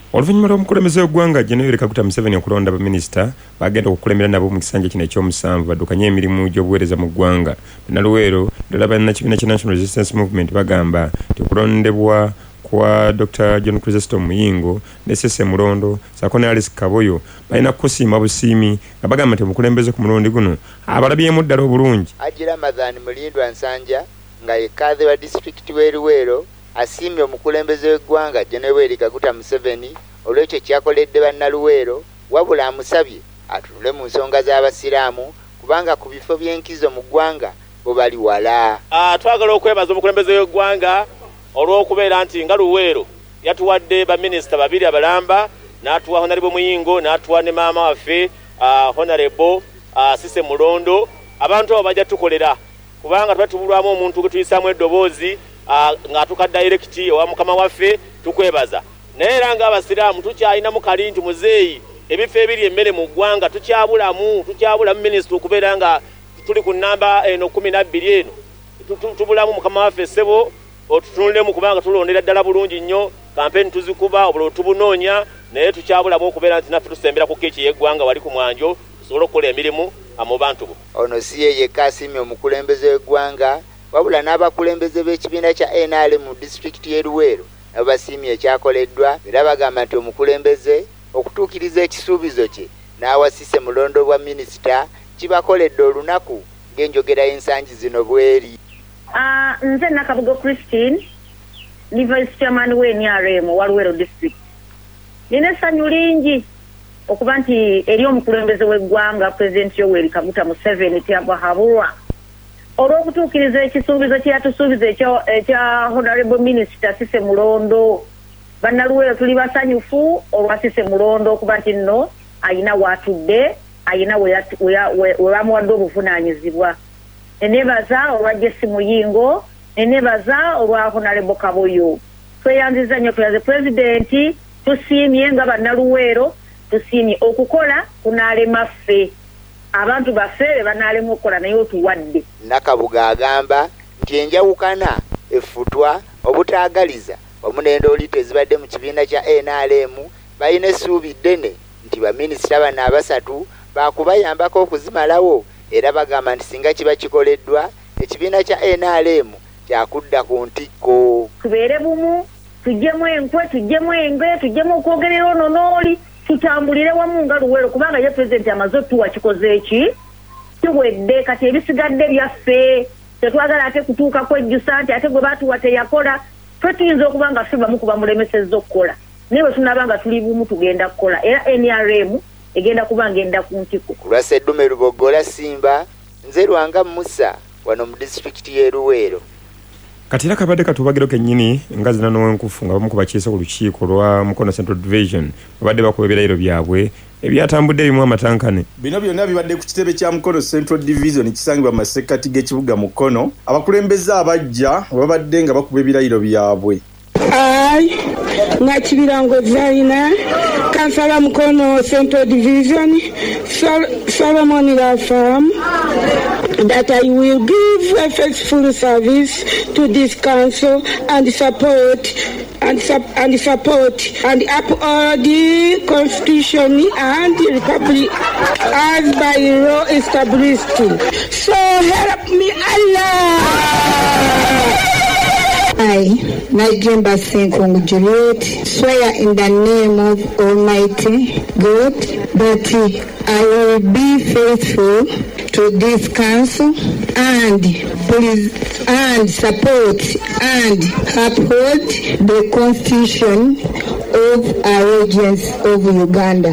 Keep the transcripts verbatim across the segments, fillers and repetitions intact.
Oluvannyuma lw'omukulembeze w'eggwanga Gen. Yoweri Kaguta Museveni okulonda baminisita bagenda okukulembera nabo mu kisanja kino ekyomusanvu baddukanye emirimu gy'obuweereza mu ggwanga. Naluweero ddala bannakibiina kya National Resistance Movement bagamba nti okulondebwa kwa Doctor John Chrysostom Muyingo ne Sese Mulondo sako ne Alice Kaboyo balina kusiima busiimi nga bagamba nti omukulembeze ku mulundi guno abalabyemu ddala obulungi. Ajira Ramadhan Mulindwa Nsanja nga ye kadhi wa district w'e Luweero asiimye omukulembeze w'eggwanga Gen. Yoweri Kaguta Museveni olw'ekyo kyakoledde bannaluweero wabula amusabye atunule mu nsonga z'abasiraamu kubanga ku bifo by'enkizo mu ggwanga bo bali wala. Ah, twagala okwebaza omukulembeze w'eggwanga olw'okubeera nti nga Luweero yatuwadde baminisita babiri abalamba n'atuwa Honorable Muyingo n'atuwa ne maama waffe uh, Honorable uh, Sise Mulondo. Abantu abo bajja tukolera kubanga tuba tubulwamu omuntu gwe tuyisaamu eddoboozi uh, ng'atuka direct owa mukama waffe tukwebaza. Naye era ng'abasiraamu tukyalinamu kali nti muzeeyi ebifo ebiri emmere mu ggwanga tukyabulamu tukyabulamu minisita okubeera nga tuli ku nnamba eno kumi na bbiri eno tubulamu mukama waffe ssebo otutunulemu kubanga tulondera ddala bulungi nnyo kampeni tuzikuba obululu tubunoonya naye tukyabulamu okubeera nti naffe tusembera ku keeki y'eggwanga wali ku mwanjo tusobole okukola emirimu mu bantu bo. Ono si ye yekka asiimye omukulembeze w'eggwanga wabula n'abakulembeze b'ekibiina kya N R M mu disitulikiti y'e Luweero nabo basiimye ekyakoleddwa era bagamba nti omukulembeze okutuukiriza ekisuubizo kye n'awasise mulondo bwa minisita kibakoledde olunaku ng'enjogera y'ensangi zino bweri. Uh, nze Nakabugo Christine ni vice chairman we N R M wa Luweero district. Nina essanyu lingi okuba nti eri omukulembeze w'eggwanga President Yoweri Kaguta Museveni tyabwahabulwa olw'okutuukiriza ekisuubizo kye yatusuubiza ekya Honorable Minister Sise Mulondo. Bannaluweero tuli basanyufu olwa Sise Mulondo okuba nti nno ayina waatudde ayina we bamuwadde obuvunaanyizibwa. Nenebaza olwa Jesse Muyingo, nenebaza olwa Honorable Kaboyo. Tweyanziza nnyo tweyanze President tusiimye nga bannaluweero tusiimye okukola kunaalema ffe abantu baffe banaalema okukola naye otuwadde. Nakabuga agamba nti enjawukana effutwa obutaagaliza omunendo oli tezibadde mu kibiina kya N R M balina essuubi ddene nti baminisita bano abasatu baakubayambako okuzimalawo era bagamba nti singa kiba kikoleddwa ekibiina kya N R M kyakudda ku ntikko. Tubeere bumu tujjemu enkwe tujjemu enge tujjemu okwogerera ono n'oli tutambulire wamu nga Luweero kubanga ye President amaze otuwa kikoze eki kiwedde kati ebisigadde byaffe tetwagala ate kutuuka kwejjusa nti ate gwe baatuwa teyakola ffe tuyinza okuba nga ffe bamu kuba mulemesezza okukola naye bwe tunaba nga tuli bumu tugenda kukola era N R M egenda kuba ngenda ku ntiko. Kulwa Sseddume Lubogola Simba nze Lwanga Musa wano mu disitulikiti y'e Luweero. Kati era kabadde katubagiro kennyini nga zina n'owenkufu nga bamu ku bakiise ku lukiiko lwa Mukono Central Division babadde bakuba ebirayiro byabwe ebyatambudde ebimu amatankane. Bino byonna bibadde ku kitebe kya Mukono Central Division kisangibwa mu masekkati g'ekibuga Mukono. Abakulembeze abajja babadde nga bakuba ebirayiro byabwe. I, Nachibirango Zaina, Kansala Mukono Central Division, Sol- Solomon Rafam, that I will give a faithful service to this council and support and, su- and support and uphold the Constitution and the Republic as by law established. So help me Allah. I, Najemba Senkong Juliet, swear in the name of Almighty God that I will be faithful to this council and please and support and uphold the Constitution of our regions of Uganda.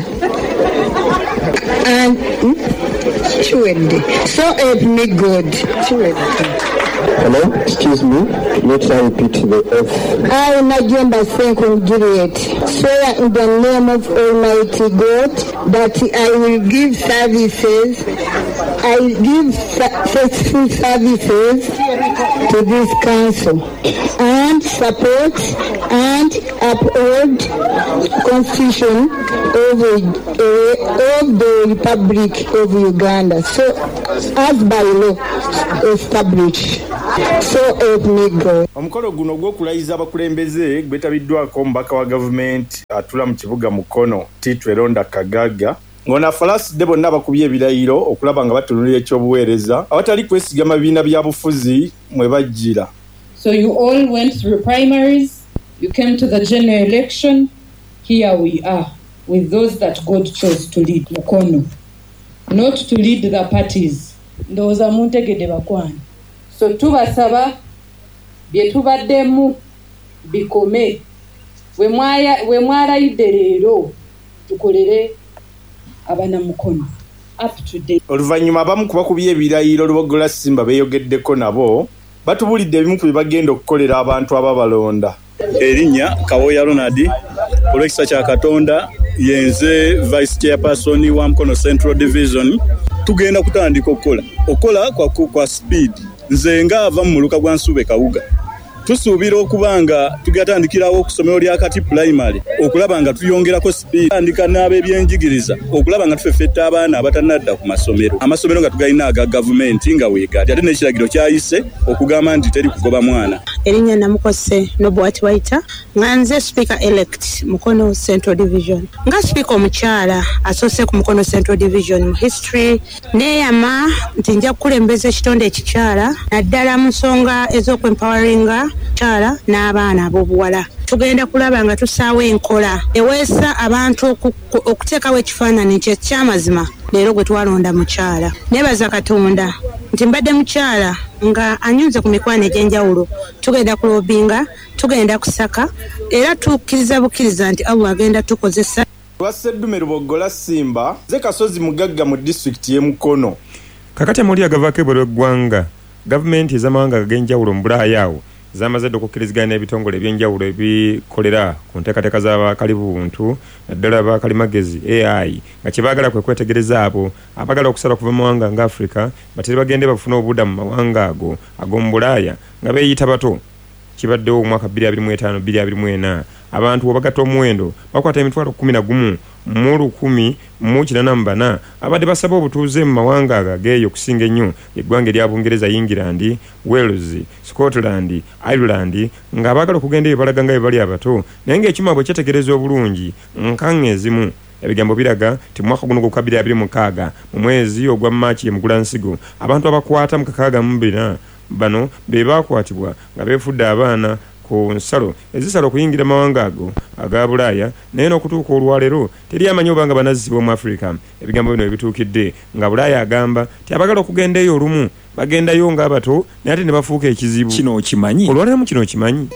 And surely, so help me God. Surely. Hello, excuse me. Let's repeat the F. I, Najemba Senkong Juliet, swear in the name of Almighty God that I will give services, I will give faithful services to this council and support and uphold Constitution of, uh, of the Republic of Uganda. So, as by law established. So help me God. Omukolo guno gw'okulayiza abakulembeze gwetabiddwako omubaka wa gavumenti atula mu kibuga Mukono Tito Eronda Kagaga ng'ona falasidde bonna bakubye ebirayiro okulaba nga batunulira ekyobuweereza awatali kwesigama bibiina bya bufuzi mwe bajjira. So you all went through primaries, you came to the general election, here we are with those that God chose to lead Mukono, not to lead the parties. Ndoza muntegede bakwani. So tubasaba bye tubaddemu bikome we mwaya we mwarayidde leero tukolere abana Mukono up to date. Oluvannyuma abamu ku bakubye ebirayiro Lubogola Simba beeyogeddeko nabo batubulidde ebimu ku bibagenda okukolera abantu ababalonda. Erinnya Kawoya Ronald olw'ekisa kya Katonda yenze vice chairperson wa Mukono Central Division. Tugenda kutandika okukola okola kwa, kwa speed nze nga ava mu muluka gwa Nsube Kawuga tusuubira okubanga tugatandikirawo okusomero lya kati primary okulaba nga tuyongerako speed andika n'ab'ebyenjigiriza okulaba nga tufeffetta abaana abatanadda ku masomero amasomero nga tugalina aga gavumenti nga weegaati ate n'ekiragiro kyayise okugamba nti teri kugoba mwana. Erinnya Namukose Nobwati Waita nga nze speaker elect Mukono Central Division nga speaker omukyala asoose ku Mukono Central Division mu history neeyama nti nja kukulembeza ekitonde ekikyala naddala mu nsonga ez'okwempoweringa kyala n'abaana ab'obuwala. Tugenda kulaba nga tusaawa enkola eweesa abantu okuteekawo ekifaananyi ky'amazima leero gwe twalonda mukyala. Neebaza Katonda nti mbadde mukyala nga anyunze ku mikwano egy'enjawulo. Tugenda kulobinga, tugenda kusaka era tukkiriza bukkiriza nti Allah agenda tukozesa. Lwasseddume Lubogola Simba ze kasozi mugagga mu disitulikiti y'e Mukono. Kakati amuli agavaako ebweru w'eggwanga gavumenti ez'amawanga ag'enjawulo mu Bulaaya awo zamaze okukkiriziganya n'ebitongole ebyenjawulo ebikolera ku nteekateeka z'abakalibuntu naddala abakalimagezi A I nga kye baagala kwe kwetegereza abo abaagala okusala kuva mu mawanga nga Africa bateri bagende bafune obudamu mu mawanga ago ag'omu Bulaaya nga beeyita bato. Kibaddewo omwaka bbiri abiri mu etaano bbiri abiri mu ena abantu obagatta omuwendo bakwata emitwalo kkumi na gumu mu lukumi mu kinaana mu bana abadde basaba obutuuze mu mawanga ageeyo okusinga ennyo eggwanga erya Bungereza, England, Wales, Scotland, Ireland nga abaagala okugenda eyo balaga nga bwe bali abato naye ng'ekimu bwe kyetegereza obulungi nkaŋŋa ezimu ebigambo biraga ti mu mwaka guno gwokka bbiri abiri mu mukaaga mu mwezi ogwa Maaci Mugulansigo abantu abakwata mu kakaaga mu bina bano be baakwatibwa nga beefudde abaana ku nsalo ezisala okuyingira amawanga ago aga Bulaaya naye n'okutuuka olwaleero teri amanyi oba nga banazzibwa mu Africa. Ebigambo bino ebituukidde nga Bulaaya agamba ti abagala okugenda eyo olumu bagendayo ng'abato naye ate ne bafuuka ekizibu. Kino okimanyi? Olwaleero mu kino okimanyi?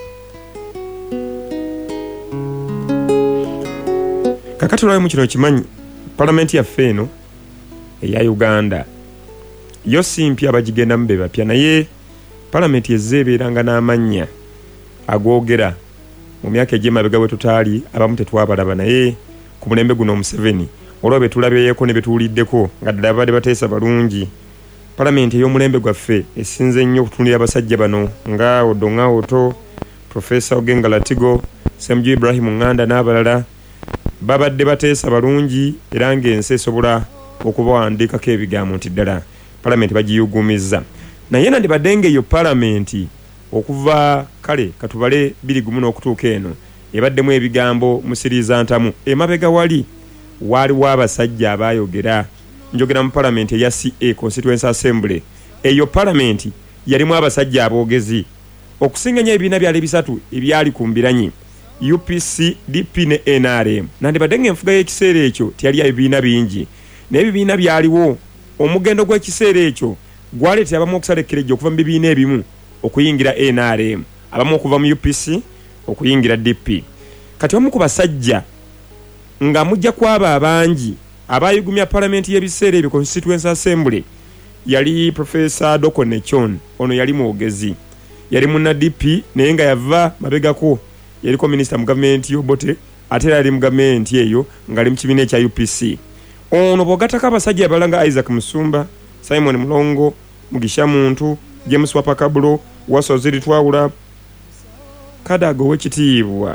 Kakati olwaleero mu kino okimanyi palamenti yaffe eno eya Uganda yo si mpya abagigendamu be bapya naye palamenti ezze ebeeranga n'amannya agwogera mu myaka egy'emabega bwe tutaali abamu tetwabalaba naye ku mulembe guno Museveni olwo be tulabyeko ne betuuliddeko nga ddala badde bateesa balungi. Palamenti ey'omulembe gwaffe esinze ennyo okutunulira abasajja bano nga Odonga Oto, Profesa Ogenga Latigo, Ssemujju Ibrahim Nganda n'abalala babadde bateesa balungi era ng'ensi esobola okubawandiikako ebigambo nti ddala palamenti bagiyugumizza. Naye nandibadde ng'eyo palamenti okuva kale katubale biri gumu n'okutuuka eno ebaddemu ebigambo musiriza ntamu emabega wali waliwo abasajja abaayogera. Njogera mu palamenti eya C A Constituency Assembly. Eyo palamenti yalimu abasajja aboogezi okusinga nnyo ebibiina byali bisatu ebyali ku mbiranyi U P C, D P ne N R M. Nandibadde ng'enfuga y'ekiseera ekyo teyali ebibiina bingi naye ebibiina byaliwo. Omugendo gw'ekiseera ekyo gwaleetera abamu okusalekkerejja okuva mu bibiina ebimu okuyingira N R M, abamu okuva mu U P C okuyingira D P. Kati omu ku basajja nga mujja kwaba abangi abayigumya palamenti y'ebiseera ebyo Constituency Assembly yali Professor Doko Nechon. Ono yali mwogezi, yali munna D P naye nga yava mabegako yaliko minisita mu gavumenti y'Obote ate yali mu gavumenti eyo ng'ali mu kibiina ekya U P C. Ono bw'ogattako abasajja abalanga Isaac Musumba, Simon Mulongo, Mugisha Muntu, James Wapakabulo, Wasoziri Twawula, Kadago w'ekitiibwa,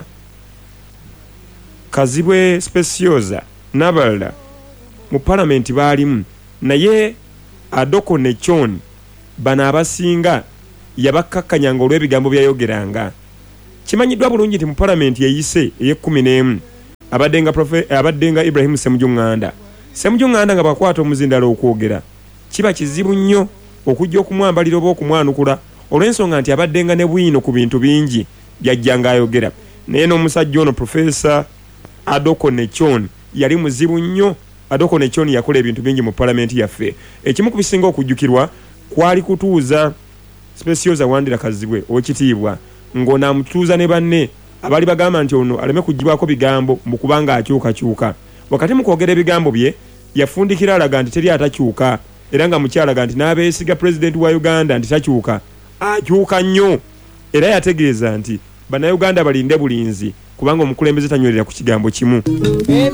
Kazibwe Specioza n'abalala mu palamenti baalimu naye Adoko Nechon bano abasinga yabakkakkanyanga olw'ebigambo byayogeranga. Kimanyiddwa bulungi nti mu palamenti eyise ey'ekkumi n'emu abaddenga profe abaddenga Ibrahim Ssemujjunganda. Ssemujjunganda nga bakwata omuzindalo okwogera. Kiba kizibu nnyo okujja okumwambalira oba okumwanukula olw'ensonga nti abaddenga ne bwino ku bintu bingi byajjanga ayogera. Naye n'omusajja ono Profesa Adoko Nechon yali muzibu nnyo. Adoko Nechon yakola ebintu bingi mu palamenti yaffe. Ekimu ku bisinga okujjukirwa kwali kutuuza Specioza Wandira Kazibwe ow'ekitiibwa ng'onaamutuuza ne banne abali bagamba nti ono aleme kugibwako bigambo mu kubanga akyukakyuka. Wakati mu kwogera ebigambo bye yafundikira alaga nti teri atakyuka era nga mukyalaga nti n'abeesiga pulezidenti wa Uganda nti takyuka. Akyuka nnyo era yategeeza nti bannayuganda balinde bulinzi kubanga omukulembeze tanywerera ku kigambo kimu.